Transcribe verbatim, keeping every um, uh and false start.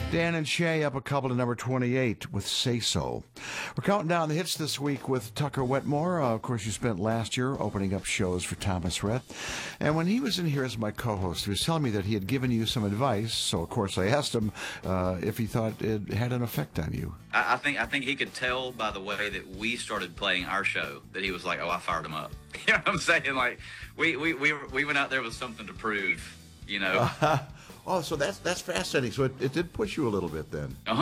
Dan and Shay up a couple to number twenty-eight with Say So. We're counting down the hits this week with Tucker Wetmore. Uh, of course, you spent last year opening up shows for Thomas Rhett. And when he was in here as my co-host, he was telling me that he had given you some advice. So, of course, I asked him uh, if he thought it had an effect on you. I, I think I think he could tell by the way that we started playing our show that he was like, oh, I fired him up. You know what I'm saying? Like, we, we, we, we went out there with something to prove, you know. Oh, so that's that's fascinating. So it, it did push you a little bit then. Uh-huh.